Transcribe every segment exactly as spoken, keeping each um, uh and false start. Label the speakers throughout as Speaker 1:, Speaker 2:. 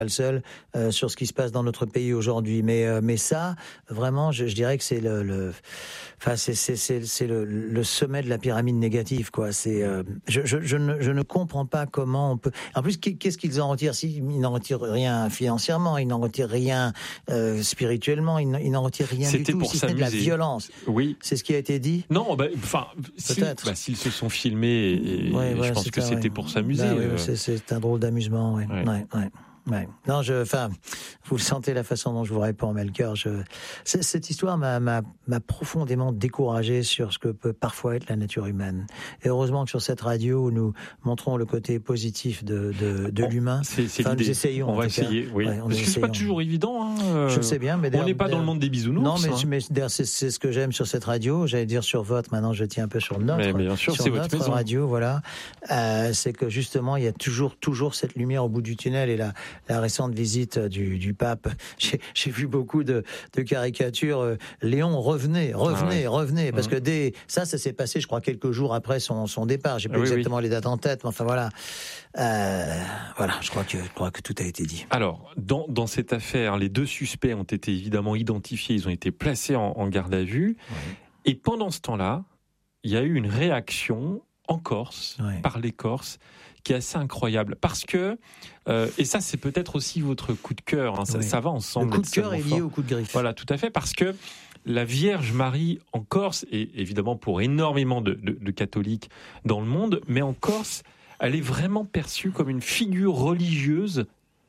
Speaker 1: le seul euh, sur ce qui se passe dans notre pays aujourd'hui, mais euh, mais ça vraiment je, je dirais que c'est le, le enfin c'est c'est c'est c'est le, le sommet de la pyramide négative quoi. C'est euh, je, je je ne je ne comprends pas comment on peut. En plus qu'est-ce qu'ils en retirent? Si ils n'en retirent rien financièrement, ils n'en retirent rien euh, spirituellement, ils n'en, ils n'en retirent rien
Speaker 2: C'était
Speaker 1: du tout,
Speaker 2: pour
Speaker 1: si ce n'est de la violence.
Speaker 2: Oui,
Speaker 1: c'est ce qui a été dit.
Speaker 2: Non, bah, enfin, peut-être. Si, bah, s'ils se sont filmés, et, et
Speaker 1: ouais, ouais,
Speaker 2: je pense que
Speaker 1: ça,
Speaker 2: c'était
Speaker 1: ouais.
Speaker 2: pour s'amuser.
Speaker 1: Bah, ouais,
Speaker 2: euh...
Speaker 1: c'est, c'est un drôle d'amusement, ouais. Ouais. Ouais, ouais. Ouais. Non, je, enfin, vous le sentez la façon dont je vous réponds, Melchior. Je, cette histoire m'a, m'a, m'a profondément découragé sur ce que peut parfois être la nature humaine. Et heureusement que sur cette radio, nous montrons le côté positif de, de, de l'humain.
Speaker 2: C'est, c'est
Speaker 1: enfin,
Speaker 2: l'idée.
Speaker 1: Nous essayons.
Speaker 2: On va essayer, oui.
Speaker 1: Ouais, on
Speaker 2: Parce que c'est pas toujours évident. Hein.
Speaker 1: Je le sais bien, mais
Speaker 2: on n'est pas dans le monde des bisounours.
Speaker 1: Non, mais,
Speaker 2: hein.
Speaker 1: mais c'est, c'est ce que j'aime sur cette radio. J'allais dire sur votre. Maintenant, je tiens un peu sur notre.
Speaker 2: Mais bien sûr,
Speaker 1: sur
Speaker 2: c'est
Speaker 1: notre
Speaker 2: votre maison.
Speaker 1: radio, voilà. Euh, c'est que justement, il y a toujours, toujours cette lumière au bout du tunnel. Et la, la récente visite du, du pape, j'ai, j'ai vu beaucoup de, de caricatures. Euh, Léon, revenez, revenez, ah ouais. revenez, parce mmh. que dès ça, ça s'est passé, je crois, quelques jours après son, son départ. J'ai pas ah oui, exactement oui. les dates en tête, mais enfin voilà, euh, voilà. Je crois que je crois que tout a été dit.
Speaker 2: Alors, dans dans cette affaire, les deux suspects ont été évidemment identifiés, ils ont été placés en, en garde à vue, oui. et pendant ce temps-là, il y a eu une réaction en Corse oui. par les Corses, qui est assez incroyable, parce que euh, et ça c'est peut-être aussi votre coup de cœur, hein, ça, oui. ça va ensemble.
Speaker 1: Le coup de cœur est lié fort. Au coup de griffe.
Speaker 2: Voilà, tout à fait, parce que la Vierge Marie en Corse, et évidemment pour énormément de, de, de catholiques dans le monde, mais en Corse, elle est vraiment perçue comme une figure religieuse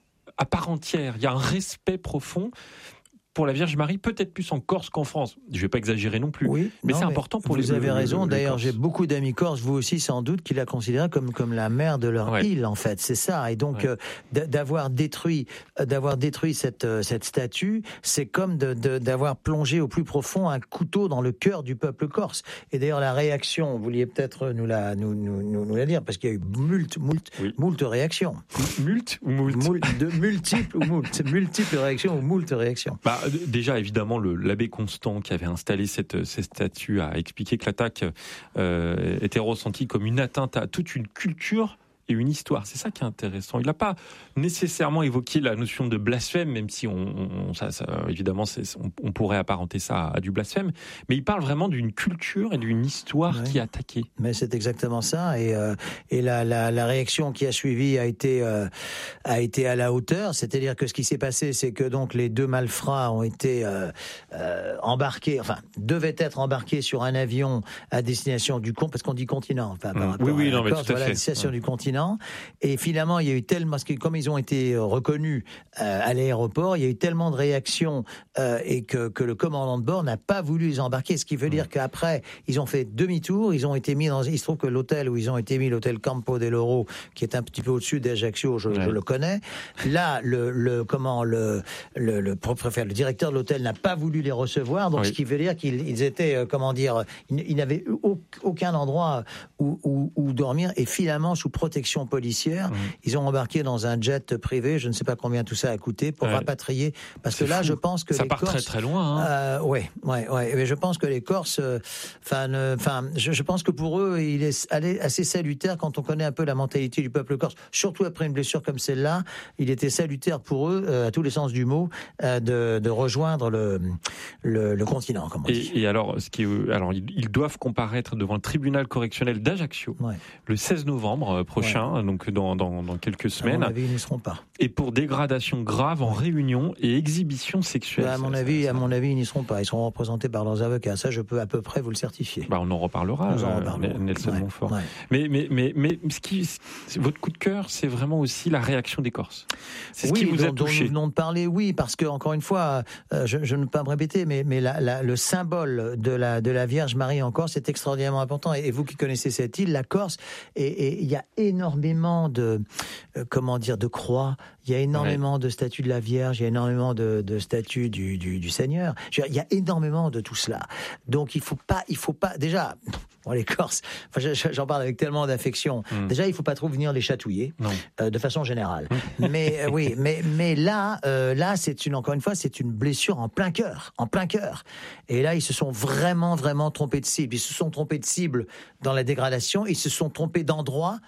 Speaker 2: à part entière. Il y a un respect profond pour la Vierge Marie, peut-être plus en Corse qu'en France. Je ne vais pas exagérer non plus,
Speaker 1: oui,
Speaker 2: mais
Speaker 1: non,
Speaker 2: c'est
Speaker 1: mais
Speaker 2: important pour
Speaker 1: vous
Speaker 2: les
Speaker 1: Vous avez
Speaker 2: le,
Speaker 1: raison,
Speaker 2: le,
Speaker 1: d'ailleurs
Speaker 2: les
Speaker 1: j'ai beaucoup d'amis corses, vous aussi sans doute, qui la considèrent comme, comme la mère de leur
Speaker 2: ouais.
Speaker 1: île en fait, c'est ça. Et donc
Speaker 2: ouais.
Speaker 1: euh, d'avoir détruit, d'avoir détruit cette, cette statue, c'est comme de, de, d'avoir plongé au plus profond un couteau dans le cœur du peuple corse. Et d'ailleurs la réaction, vous vouliez peut-être nous la, nous, nous, nous, nous la dire, parce qu'il y a eu moult, moult, oui. moult réactions.
Speaker 2: Mult ou moult,
Speaker 1: moult de multiples ou moult, multiples réactions ou moult réactions.
Speaker 2: Bah, déjà évidemment, Le, l'abbé Constant qui avait installé cette, cette statue a expliqué que l'attaque euh, était ressentie comme une atteinte à toute une culture et une histoire. C'est ça qui est intéressant. Il n'a pas nécessairement évoqué la notion de blasphème, même si on, on ça, ça, évidemment c'est, on, on pourrait apparenter ça à, à du blasphème, mais il parle vraiment d'une culture et d'une histoire ouais. qui est attaquée.
Speaker 1: Mais c'est exactement ça, et, euh, et la, la, la réaction qui a suivi a été, euh, a été à la hauteur, c'est-à-dire que ce qui s'est passé, c'est que donc les deux malfrats ont été euh, euh, embarqués, enfin devaient être embarqués sur un avion à destination du continent, parce qu'on dit continent, enfin par
Speaker 2: mmh.
Speaker 1: rapport
Speaker 2: oui, oui,
Speaker 1: à
Speaker 2: non, mais
Speaker 1: Corse,
Speaker 2: tout à
Speaker 1: voilà,
Speaker 2: fait.
Speaker 1: destination
Speaker 2: mmh.
Speaker 1: du continent. Et finalement, il y a eu tellement, parce que comme ils ont été reconnus euh, à l'aéroport, il y a eu tellement de réactions euh, et que, que le commandant de bord n'a pas voulu les embarquer. Ce qui veut dire qu'après, ils ont fait demi-tour, ils ont été mis dans. Il se trouve que l'hôtel où ils ont été mis, l'hôtel Campo dell'Oro, qui est un petit peu au-dessus d'Ajaccio, je, ouais. je le connais. Là, le, le comment le le, le propriétaire, le directeur de l'hôtel n'a pas voulu les recevoir. Donc, oui. ce qui veut dire qu'ils ils étaient, euh, comment dire, ils, ils n'avaient aucun endroit où, où, où dormir. Et finalement, sous protection policière, mmh. ils ont embarqué dans un jet privé, je ne sais pas combien tout ça a coûté, pour ouais. rapatrier, parce
Speaker 2: c'est
Speaker 1: que là,
Speaker 2: fou.
Speaker 1: je pense que
Speaker 2: ça
Speaker 1: les
Speaker 2: part
Speaker 1: Corses,
Speaker 2: très très loin. Hein.
Speaker 1: Euh, ouais, ouais, ouais. Mais je pense que les Corses, enfin, euh, enfin, je, je pense que pour eux, il est assez salutaire quand on connaît un peu la mentalité du peuple corse, surtout après une blessure comme celle-là. Il était salutaire pour eux, euh, à tous les sens du mot, euh, de, de rejoindre le, le, le continent, comme on
Speaker 2: et,
Speaker 1: dit.
Speaker 2: Et alors, ce qui est, alors, ils doivent comparaître devant le tribunal correctionnel d'Ajaccio ouais. le seize novembre prochain. Ouais. Donc dans, dans, dans quelques semaines.
Speaker 1: À mon avis, ils n'y seront pas.
Speaker 2: Et pour dégradation grave en réunion et exhibition sexuelle.
Speaker 1: Bah, à mon
Speaker 2: ça,
Speaker 1: avis,
Speaker 2: ça,
Speaker 1: à
Speaker 2: ça.
Speaker 1: mon avis, ils n'y seront pas. Ils seront représentés par leurs avocats. Ça, je peux à peu près vous le certifier.
Speaker 2: Bah, on en reparlera.
Speaker 1: Nous en reparlerons.
Speaker 2: Euh, Nelson
Speaker 1: ouais,
Speaker 2: Montfort.
Speaker 1: Ouais.
Speaker 2: Mais, mais, mais, mais ce qui, votre coup de cœur, c'est vraiment aussi la réaction des Corses. C'est ce
Speaker 1: oui,
Speaker 2: qui vous
Speaker 1: dont,
Speaker 2: a touché.
Speaker 1: Dont nous venons de parler, oui, parce que encore une fois, euh, je, je ne peux pas me répéter, mais, mais la, la, le symbole de la, de la Vierge Marie en Corse est extraordinairement important. Et, et vous qui connaissez cette île, la Corse, et il y a énormément de Euh, comment dire, de croix. Il y a énormément ouais. de statues de la Vierge, il y a énormément de, de statues du, du, du Seigneur. Je veux dire, il y a énormément de tout cela. Donc il faut pas, il faut pas. Déjà, bon, les Corses. Enfin, j'en parle avec tellement d'affection. Mmh. Déjà, il faut pas trop venir les chatouiller, euh, de façon générale. mais euh, oui, mais mais là, euh, là, c'est une encore une fois, c'est une blessure en plein cœur, en plein cœur. Et là, ils se sont vraiment, vraiment trompés de cible. Ils se sont trompés de cible dans la dégradation. Ils se sont trompés d'endroit là où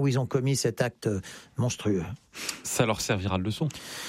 Speaker 1: où ils ont commis cet acte monstrueux.
Speaker 2: Ça leur servira de leçon.